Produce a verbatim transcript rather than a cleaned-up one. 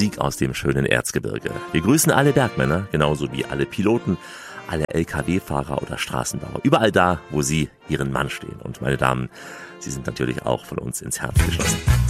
Musik aus dem schönen Erzgebirge. Wir grüßen alle Bergmänner, genauso wie alle Piloten, alle L K W-Fahrer oder Straßenbauer. Überall da, wo sie ihren Mann stehen. Und meine Damen, Sie sind natürlich auch von uns ins Herz geschlossen.